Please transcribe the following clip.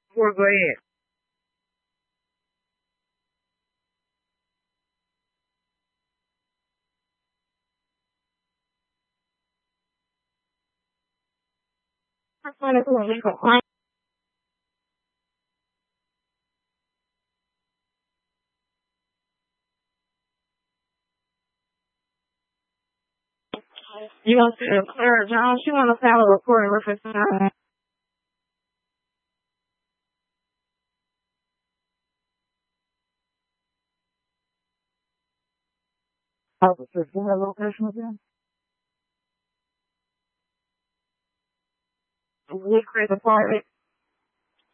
Or go ahead. You want to Clara Jones? She want to file a report in reference to her. Officer, give me a location again. We create the apartment.